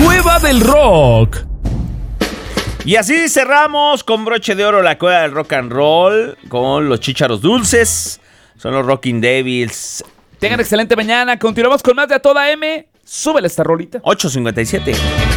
Cueva del Rock. Y así cerramos con broche de oro la Cueva del Rock and Roll con los Chícharos Dulces. Son los Rocking Devils. Tengan excelente mañana. Continuamos con más de A Toda M. Súbele esta rolita. 8:57.